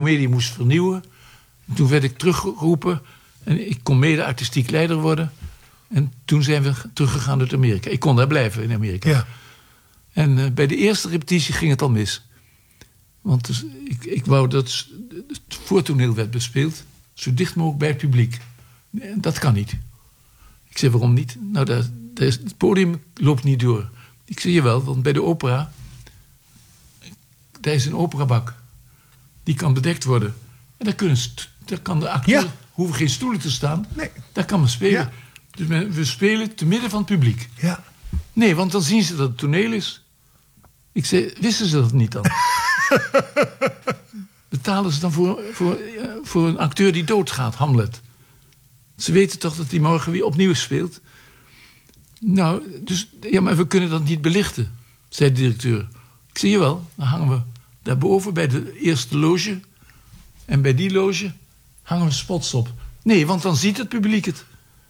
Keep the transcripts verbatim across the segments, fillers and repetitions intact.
comedie moest vernieuwen. En toen werd ik teruggeroepen. En ik kon mede artistiek leider worden. En toen zijn we teruggegaan uit Amerika. Ik kon daar blijven in Amerika. Ja. En uh, bij de eerste repetitie ging het al mis. Want dus, ik, ik wou dat het voortoneel werd bespeeld... zo dicht mogelijk bij het publiek. Nee, dat kan niet. Ik zei, waarom niet? Nou, daar, daar is, het podium loopt niet door. Ik zei, jawel, want bij de opera... daar is een operabak. Die kan bedekt worden. En daar, kunnen, daar kan de acteur... Ja. hoeven geen stoelen te staan. Nee. Daar kan men spelen. Ja. Dus men, we spelen te midden van het publiek. Ja. Nee, want dan zien ze dat het toneel is. Ik zei, wisten ze dat niet dan? Betalen ze dan voor, voor, voor een acteur die doodgaat, Hamlet? Ze weten toch dat hij morgen weer opnieuw speelt? Nou, dus, ja, maar we kunnen dat niet belichten, zei de directeur. Ik zei, jawel, dan hangen we daarboven bij de eerste loge. En bij die loge hangen we spots op. Nee, want dan ziet het publiek het.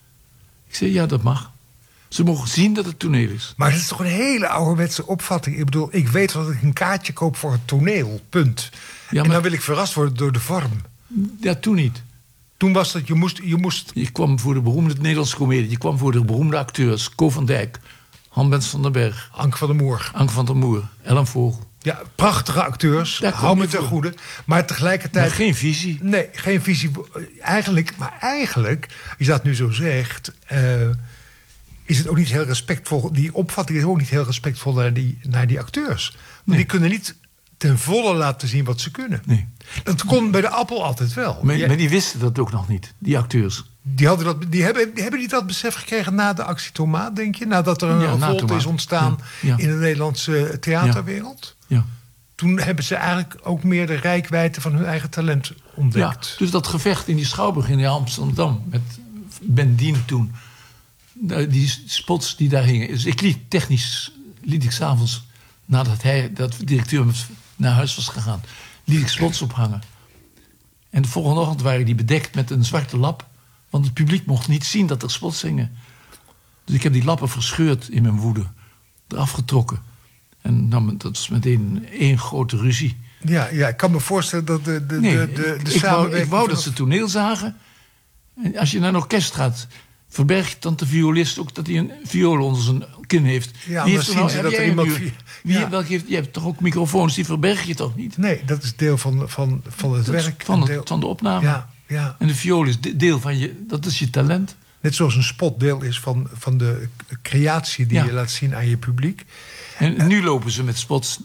Ik zei, ja, dat mag. Ze mogen zien dat het toneel is. Maar het is toch een hele ouderwetse opvatting. Ik bedoel, ik weet dat ik een kaartje koop voor het toneel, punt. Ja, maar... En dan wil ik verrast worden door de vorm. Ja, toen niet. Toen was dat, je moest... Je, moest... je kwam voor de beroemde Nederlandse comedie. Je kwam voor de beroemde acteurs. Co van Dijk, Hans van den Berg. Anke van der Moer. Anke van der Moer, Ellen Vogel. Ja, prachtige acteurs. Daar Hou kom me je ten voor. goede. Maar tegelijkertijd... Maar geen visie. Nee, geen visie. Eigenlijk, maar eigenlijk, als je dat nu zo zegt... Uh, is het ook niet heel respectvol... Die opvatting is ook niet heel respectvol naar die, naar die acteurs. Want Nee. die kunnen niet ten volle laten zien wat ze kunnen. Nee. Dat kon bij de Appel altijd wel. Maar, Ja, maar die wisten dat ook nog niet, die acteurs. die, hadden dat, die, hebben, die hebben die dat besef gekregen na de actie Tomaat, denk je? Nadat er een Ja, na revolte Tomaat. is ontstaan Ja, ja. in de Nederlandse theaterwereld. Ja. Toen hebben ze eigenlijk ook meer de reikwijdte van hun eigen talent Ja, ontdekt. dus dat gevecht in die Schouwburg in Amsterdam... met Ben Dien toen... nou, die spots die daar hingen... Dus ik liet technisch... liet ik s'avonds... nadat hij, dat directeur naar huis was gegaan... liet ik spots ophangen. En de volgende ochtend waren die bedekt met een zwarte lap... want het publiek mocht niet zien dat er spots hingen. Dus ik heb die lappen verscheurd in mijn woede. Eraf getrokken. En nou, dat was meteen één grote ruzie. Ja, ja, ik kan me voorstellen dat de, de, Nee, de, de, ik, de ik, wou, samenwerking... ik wou dat vanaf- ze toneel zagen. En als je naar een orkest gaat... verberg je dan de violist ook dat hij een viool onder zijn kin heeft. Ja, Wie dan heeft er zien nou, ze heb dat er jij een iemand nu- vi- Wie, ja. welke heeft, je hebt toch ook microfoons, die verberg je toch niet? Nee, dat is deel van, van, van het Dat is werk. van, Een het, deel- van de opname. Ja, ja. En de viool is de- deel van je... Dat is je talent. Net zoals een spot deel is van, van de creatie die Ja. je laat zien aan je publiek. En nu lopen ze met spots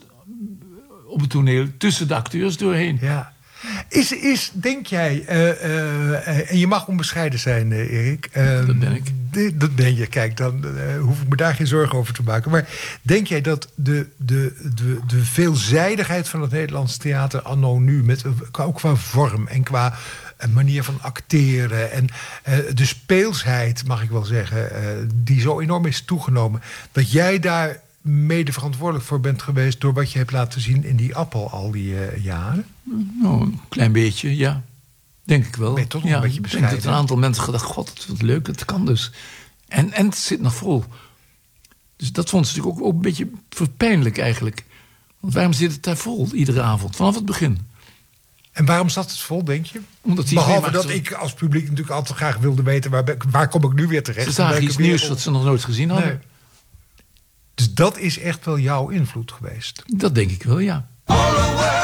op het toneel tussen de acteurs doorheen. Ja. Is, is denk jij, eh, eh, eh, en je mag onbescheiden zijn, eh, Erik. eh, Dat ben ik. de- dat ben je, kijk, dan eh, hoef ik me daar geen zorgen over te maken. Maar denk jij dat de, de, de, de veelzijdigheid van het Nederlands theater anno nu... Met, eh, ook qua vorm en qua eh, manier van acteren... en eh, de speelsheid, mag ik wel zeggen, eh, die zo enorm is toegenomen... dat jij daar mede verantwoordelijk voor bent geweest... door wat je hebt laten zien in die Appel al die eh, jaren? Nou, een klein beetje, ja. Denk ik wel. Ben je toch nog ja, een beetje ik denk bescheiden? dat een aantal mensen gedacht... God, wat leuk, dat kan dus. En, en het zit nog vol. Dus dat vond ze natuurlijk ook, ook een beetje verpijnlijk eigenlijk. Want waarom zit het daar vol, iedere avond? Vanaf het begin. En waarom zat het vol, denk je? Omdat die Behalve twee dat maakten- ik als publiek natuurlijk altijd graag wilde weten... waar, ben- waar kom ik nu weer terecht? Ze In zagen welke iets nieuws wereld? wat ze nog nooit gezien hadden. Nee. Dus dat is echt wel jouw invloed geweest. Dat denk ik wel, ja. All the world